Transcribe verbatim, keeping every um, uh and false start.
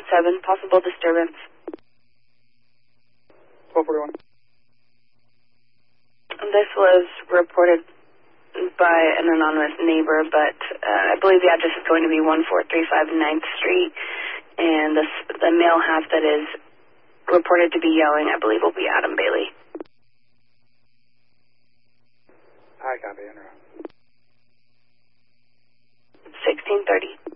seven, possible disturbance. twelve forty-one. This was reported by an anonymous neighbor, but uh, I believe the address is going to be one four three five ninth Street, and the, the male half that is reported to be yelling, I believe, will be Adam Bailey. I copy, interrupt. sixteen thirty.